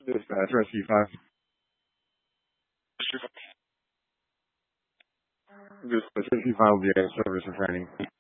Dispatch, Rescue 5. Dispatch, Rescue 5 will be at service for training.